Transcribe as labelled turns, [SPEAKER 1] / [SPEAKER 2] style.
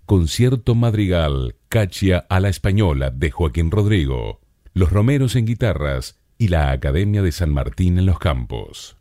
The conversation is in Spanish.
[SPEAKER 1] Concierto Madrigal Cachia a la Española de Joaquín Rodrigo, Los Romeros en guitarras y la Academia de San Martín en los Campos.